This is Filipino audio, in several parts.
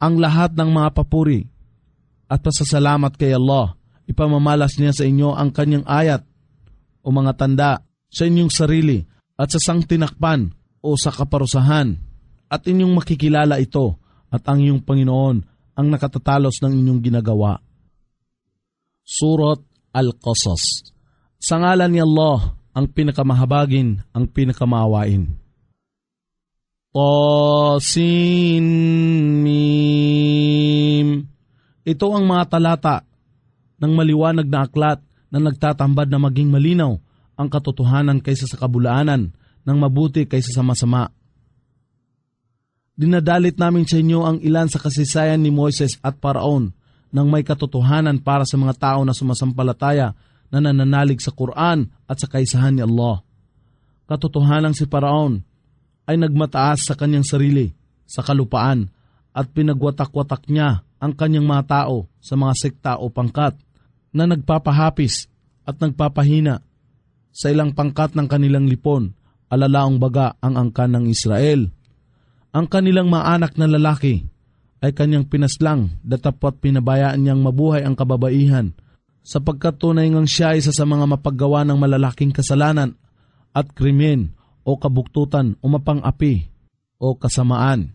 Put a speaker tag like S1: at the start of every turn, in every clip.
S1: ang lahat ng mga papuri at pasasalamat kay Allah. Ipamamalas niya sa inyo ang kanyang ayat o mga tanda sa inyong sarili at sa sangtinakpan o sa kaparusahan, at inyong makikilala ito at ang inyong Panginoon ang nakatatalos ng inyong ginagawa. Surat Al-Qasas. Sa ngalan ni Allah, ang pinakamahabagin, ang pinakamaawain. Qasin Mim. Ito ang mga talata ng maliwanag na aklat na nagtatambad na maging malinaw ang katotohanan kaysa sa kabulaanan, ng mabuti kaysa sa masama. Dinadalit namin sa inyo ang ilan sa kasaysayan ni Moises at Paraon nang may katotohanan para sa mga tao na sumasampalataya na nananalig sa Quran at sa kaisahan ni Allah. Katotohanang si Paraon ay nagmataas sa kanyang sarili sa kalupaan at pinagwatak-watak niya ang kanyang mga tao sa mga sekta o pangkat na nagpapahapis at nagpapahina sa ilang pangkat ng kanilang lipon, alalaong baga ang angkan ng Israel. Ang kanilang mga anak na lalaki ay kanyang pinaslang datapwat pinabayaan niyang mabuhay ang kababaihan, sapagkat tunay ngang siya isa sa mga mapaggawa ng malalaking kasalanan at krimen o kabuktutan o mapang-api o kasamaan.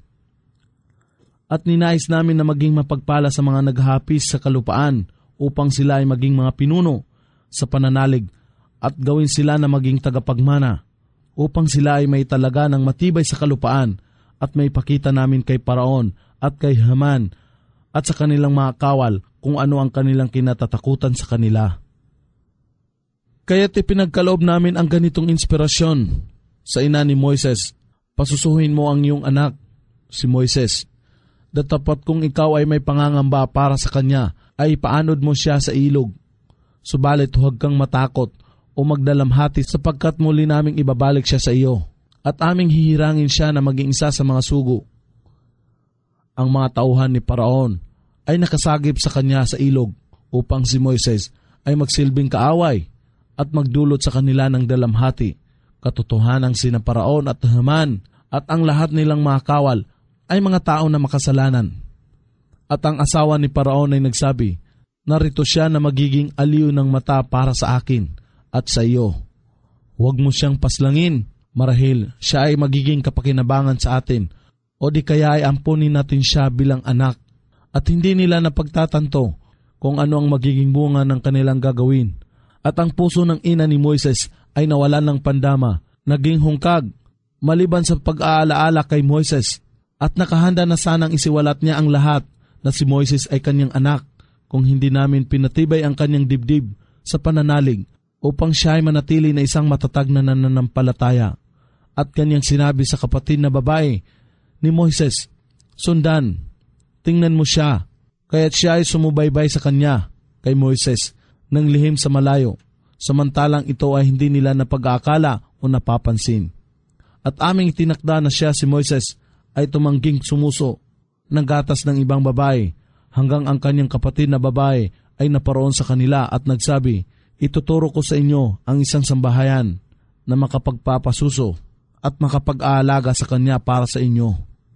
S1: At ninais namin na maging mapagpala sa mga naghahapis sa kalupaan upang sila ay maging mga pinuno sa pananalig at gawin sila na maging tagapagmana upang sila ay may talaga ng matibay sa kalupaan at may pakita namin kay Paraon at kay Haman at sa kanilang mga kawal kung ano ang kanilang kinatatakutan sa kanila. Kaya't ipinagkaloob namin ang ganitong inspirasyon sa ina ni Moises. Pasusuhin mo ang iyong anak, si Moises. Datapat kung ikaw ay may pangangamba para sa kanya, ay ipaanod mo siya sa ilog. Subalit huwag kang matakot o magdalamhati sapagkat muli naming ibabalik siya sa iyo at aming hihirangin siya na maging isa sa mga sugo. Ang mga tauhan ni Paraon ay nakasagip sa kanya sa ilog upang si Moises ay magsilbing kaaway at magdulot sa kanila ng dalamhati. Katotohanang sina Paraon at Haman at ang lahat nilang mga kawal ay mga tao na makasalanan. At ang asawa ni Paraon ay nagsabi, narito siya na magiging aliw ng mata para sa akin at sa iyo. Huwag mo siyang paslangin, marahil siya ay magiging kapakinabangan sa atin, o di kaya ay ampunin natin siya bilang anak. At hindi nila napagtatanto kung ano ang magiging bunga ng kanilang gagawin. At ang puso ng ina ni Moises ay nawalan ng pandama, naging hungkag, maliban sa pag-aalaala kay Moises, at nakahanda na sanang isiwalat niya ang lahat na si Moises ay kanyang anak kung hindi namin pinatibay ang kanyang dibdib sa pananalig upang siya ay manatili na isang matatag na nananampalataya. At kanyang sinabi sa kapatid na babae ni Moises, sundan, tingnan mo siya, kaya't siya ay sumubaybay sa kanya kay Moises nang lihim sa malayo, samantalang ito ay hindi nila napag-aakala o napapansin. At aming itinakda na siya si Moises ay tumangging sumuso ng gatas ng ibang babae hanggang ang kanyang kapatid na babae ay naparoon sa kanila at nagsabi, ituturo ko sa inyo ang isang sambahayan na makapagpapasuso at makapag-aalaga sa kanya para sa inyo.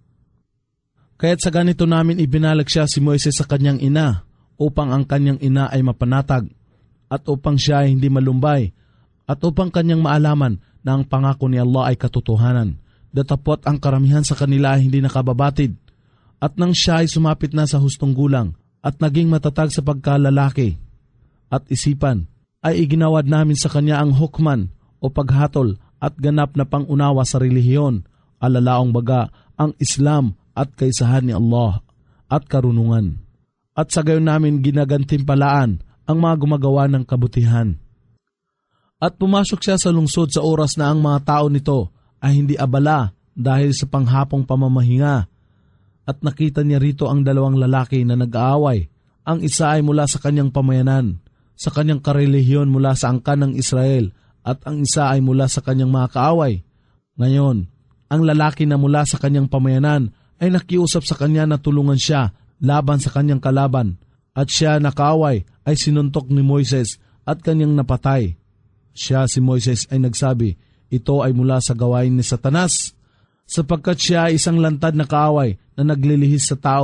S1: Kaya't sa ganito namin ibinalag siya si Moises sa kanyang ina upang ang kanyang ina ay mapanatag at upang siya ay hindi malumbay at upang kanyang maalaman na ang pangako ni Allah ay katotohanan. Datapot ang karamihan sa kanila ay hindi nakababatid. At nang siya ay sumapit na sa hustong gulang at naging matatag sa pagkalalaki at isipan, ay iginawad namin sa kanya ang hukman o paghatol at ganap na pangunawa sa relihiyon, alalaong baga ang Islam at kaisahan ni Allah at karunungan. At sa gayon namin ginagantimpalaan ang mga gumagawa ng kabutihan. At pumasok siya sa lungsod sa oras na ang mga tao nito ay hindi abala dahil sa panghapong pamamahinga. At nakita niya rito ang dalawang lalaki na nag-aaway. Ang isa ay mula sa kanyang pamayanan, sa kanyang karelihiyon mula sa angkan ng Israel, at ang isa ay mula sa kanyang mga kaaway. Ngayon, ang lalaki na mula sa kanyang pamayanan ay nakiusap sa kanya na tulungan siya laban sa kanyang kalaban, at siya na kaaway ay sinuntok ni Moises at kanyang napatay. Siya si Moises ay nagsabi, ito ay mula sa gawain ni Satanas, sapagkat siya ay isang lantad na kaaway na naglilihis sa tao